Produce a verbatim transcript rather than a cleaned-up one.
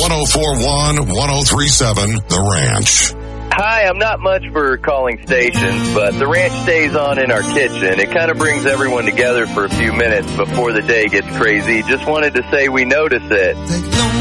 one oh four one, one oh three seven, The Ranch. Hi, I'm not much for calling stations, but the ranch stays on in our kitchen. It kind of brings everyone together for a few minutes before the day gets crazy. Just wanted to say we notice it.